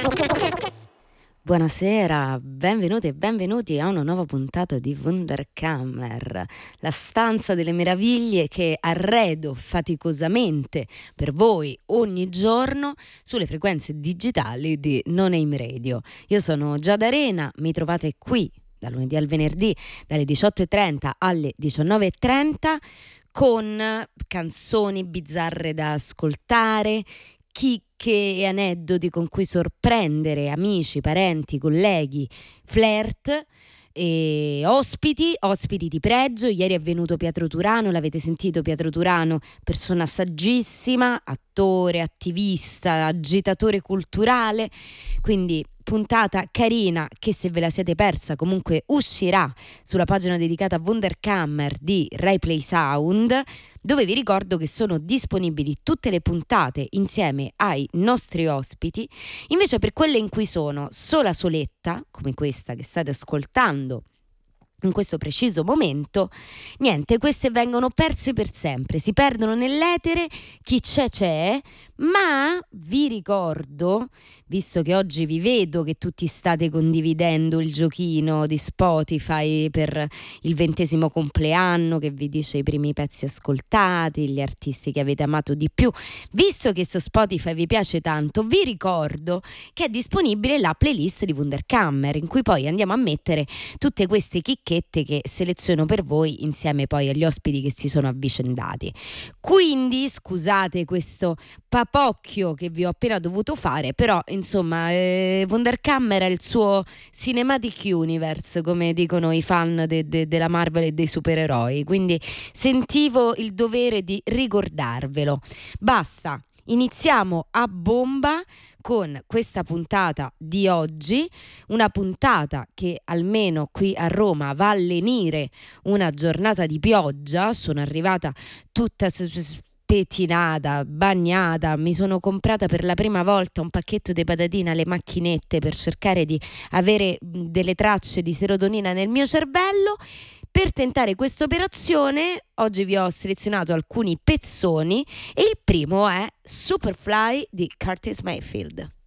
Buonasera, benvenuti e benvenuti a una nuova puntata di Wunderkammer, la stanza delle meraviglie che arredo faticosamente per voi ogni giorno sulle frequenze digitali di Non Aim Radio. Io sono Giada Arena, mi trovate qui dal lunedì al venerdì dalle 18:30 alle 19:30 con canzoni bizzarre da ascoltare, chicche e aneddoti con cui sorprendere amici, parenti, colleghi, flirt e ospiti di pregio. Ieri è venuto Pietro Turano, l'avete sentito? Pietro Turano, persona saggissima, attore, attivista, agitatore culturale, quindi puntata carina che, se ve la siete persa, comunque uscirà sulla pagina dedicata a Wunderkammer di Rai Play Sound, dove vi ricordo che sono disponibili tutte le puntate insieme ai nostri ospiti. Invece, per quelle in cui sono soletta, come questa che state ascoltando in questo preciso momento, niente, queste vengono perse per sempre, si perdono nell'etere, chi c'è, ma vi ricordo, visto che oggi vi vedo che tutti state condividendo il giochino di Spotify per il 20° compleanno, che vi dice i primi pezzi ascoltati, gli artisti che avete amato di più, visto che su Spotify vi piace tanto, vi ricordo che è disponibile la playlist di Wunderkammer, in cui poi andiamo a mettere tutte queste chicchette che seleziono per voi insieme poi agli ospiti che si sono avvicendati. Quindi scusate questo papocchio che vi ho appena dovuto fare, però insomma Wunderkammer è il suo cinematic universe, come dicono i fan della Marvel e dei supereroi, quindi sentivo il dovere di ricordarvelo. Basta, iniziamo a bomba con questa puntata di oggi, una puntata che almeno qui a Roma va a lenire una giornata di pioggia. Sono arrivata tutta pettinata, bagnata, mi sono comprata per la prima volta un pacchetto di patatine alle macchinette per cercare di avere delle tracce di serotonina nel mio cervello. Per tentare questa operazione oggi vi ho selezionato alcuni pezzoni e il primo è Superfly di Curtis Mayfield.